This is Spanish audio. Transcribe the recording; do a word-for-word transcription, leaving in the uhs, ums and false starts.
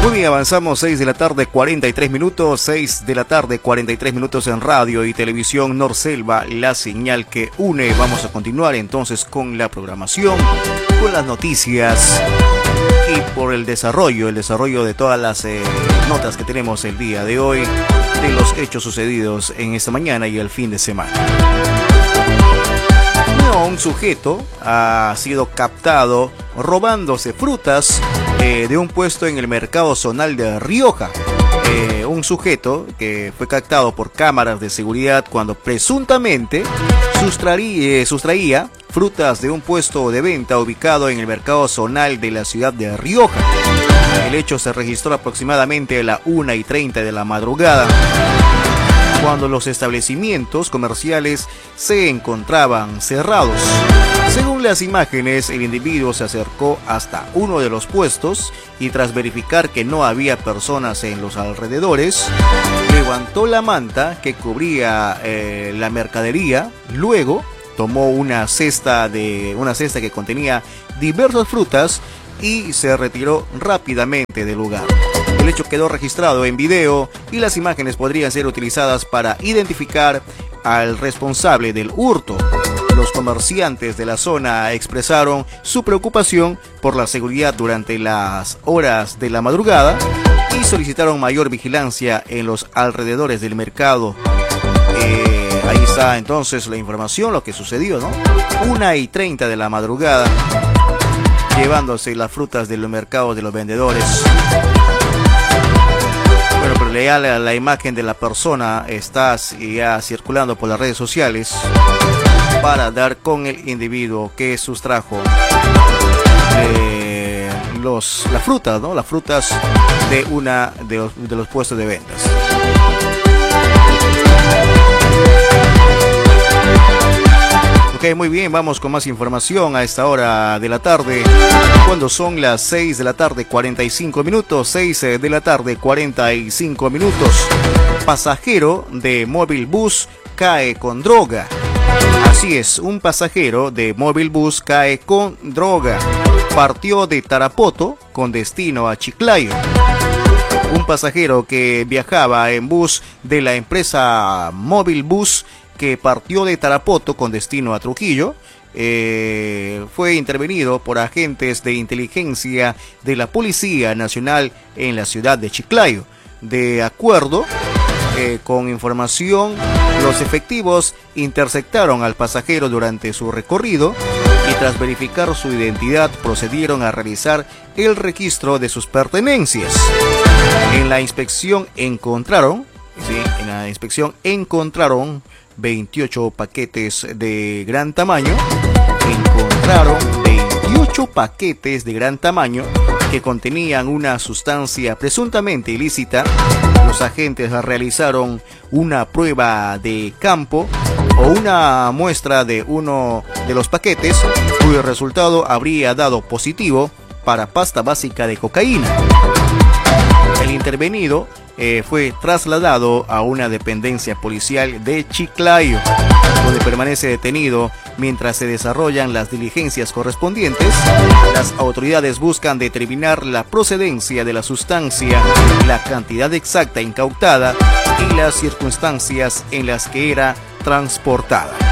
Muy bien, avanzamos, seis de la tarde, cuarenta y tres minutos, seis de la tarde, cuarenta y tres minutos en radio y televisión Norselva, la señal que une. Vamos a continuar entonces con la programación, con las noticias y por el desarrollo, el desarrollo de todas las eh, notas que tenemos el día de hoy, de los hechos sucedidos en esta mañana y el fin de semana. No, un sujeto ha sido captado robándose frutas eh, de un puesto en el mercado zonal de Rioja. Eh, un sujeto que fue captado por cámaras de seguridad cuando presuntamente sustraía, eh, sustraía frutas de un puesto de venta ubicado en el mercado zonal de la ciudad de Rioja. El hecho se registró aproximadamente a la una y treinta de la madrugada, cuando los establecimientos comerciales se encontraban cerrados. Según las imágenes, el individuo se acercó hasta uno de los puestos y tras verificar que no había personas en los alrededores, levantó la manta que cubría eh, la mercadería. Luego tomó una cesta, de, una cesta que contenía diversas frutas y se retiró rápidamente del lugar. El hecho quedó registrado en video y las imágenes podrían ser utilizadas para identificar al responsable del hurto. Los comerciantes de la zona expresaron su preocupación por la seguridad durante las horas de la madrugada y solicitaron mayor vigilancia en los alrededores del mercado. Eh, ahí está entonces la información, lo que sucedió, ¿no? una y treinta de la madrugada, llevándose las frutas de los mercados de los vendedores. Bueno, pero ya la, la imagen de la persona está ya circulando por las redes sociales para dar con el individuo que sustrajo eh, los, las frutas, ¿no? Las frutas de una de los, de los puestos de ventas. Ok, muy bien, vamos con más información a esta hora de la tarde, cuando son las seis de la tarde, cuarenta y cinco minutos, seis de la tarde, cuarenta y cinco minutos. Pasajero de móvil bus cae con droga. Así es, un pasajero de móvil bus cae con droga. Partió de Tarapoto con destino a Chiclayo. Un pasajero que viajaba en bus de la empresa Móvil Bus, que partió de Tarapoto con destino a Trujillo, eh, fue intervenido por agentes de inteligencia de la Policía Nacional en la ciudad de Chiclayo. De acuerdo eh, con información, los efectivos interceptaron al pasajero durante su recorrido y tras verificar su identidad procedieron a realizar el registro de sus pertenencias. En la inspección encontraron, sí, en la inspección encontraron veintiocho paquetes de gran tamaño, encontraron veintiocho paquetes de gran tamaño que contenían una sustancia presuntamente ilícita. Los agentes realizaron una prueba de campo o una muestra de uno de los paquetes, cuyo resultado habría dado positivo para pasta básica de cocaína. El intervenido eh, fue trasladado a una dependencia policial de Chiclayo, donde permanece detenido mientras se desarrollan las diligencias correspondientes. Las autoridades buscan determinar la procedencia de la sustancia, la cantidad exacta incautada y las circunstancias en las que era transportada.